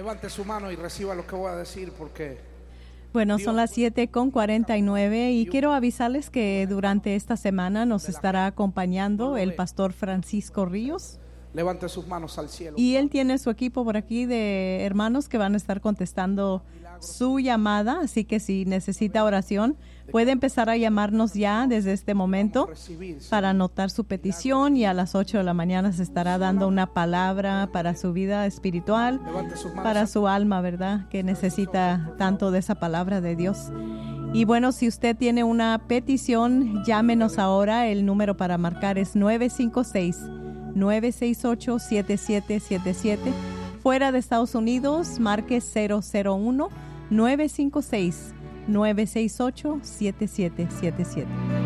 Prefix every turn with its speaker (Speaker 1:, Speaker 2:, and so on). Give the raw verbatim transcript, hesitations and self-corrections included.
Speaker 1: Levante su mano y reciba lo que voy a decir porque...
Speaker 2: Bueno, son las siete con cuarenta y nueve y quiero avisarles que durante esta semana nos estará acompañando el pastor Francisco Ríos.
Speaker 1: Levante sus manos al cielo.
Speaker 2: Y él tiene su equipo por aquí de hermanos que van a estar contestando su llamada, así que si necesita oración, puede empezar a llamarnos ya desde este momento para anotar su petición y a las ocho de la mañana se estará dando una palabra para su vida espiritual, para su alma, ¿verdad? Que necesita tanto de esa palabra de Dios. Y bueno, si usted tiene una petición, llámenos ahora. El número para marcar es nueve cinco seis, nueve seis ocho, siete siete siete siete. Fuera de Estados Unidos, marque cero cero uno, nueve cinco seis, nueve seis ocho, siete siete siete siete.